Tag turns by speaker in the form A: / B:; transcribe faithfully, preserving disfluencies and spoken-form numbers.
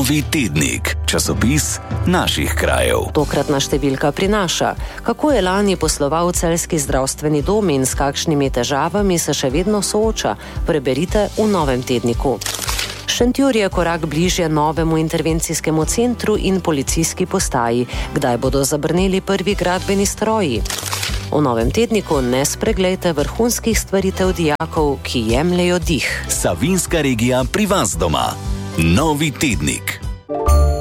A: Novi tednik, časopis naših krajev.
B: Tokratna številka prinaša, kako je lani posloval celjski zdravstveni dom in s kakšnimi težavami se še vedno sooča. Preberite v Novem tedniku. Šentjur je korak bližje novemu intervencijskemu centru in policijski postaji. Kdaj bodo zabrneli prvi gradbeni stroji? V Novem tedniku ne spreglejte vrhunskih stvaritev dijakov, ki jemljejo dih.
A: Savinjska regija pri vas doma. Novi tednik.